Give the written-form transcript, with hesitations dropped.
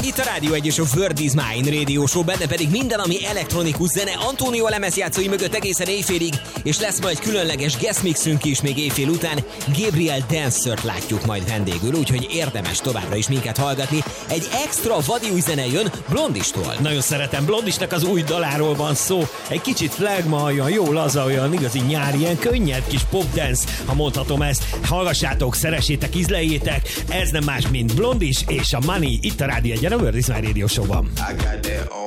Itt a Rádió 1 és a World is Mine Radio Show, benne pedig minden, ami elektronikus zene, Antonio lemezjátszói mögött egészen éjfélig, és lesz majd különleges guest mixünk is még éjfél után. Gabriel Dancert látjuk majd vendégül, úgyhogy érdemes továbbra is minket hallgatni. Egy extra vadi új zene jön Blondistól. Nagyon szeretem, Blondisnak az új daláról van szó. Egy kicsit flagma, olyan jó laza, olyan igazi nyári, ilyen könnyed kis popdance, ha mondhatom ezt. Hallgassátok, szeressétek, ízleljétek. Ez nem más, mint Blondis és a Money itt a Rádió 1 a World is Mine Radio Show-ban.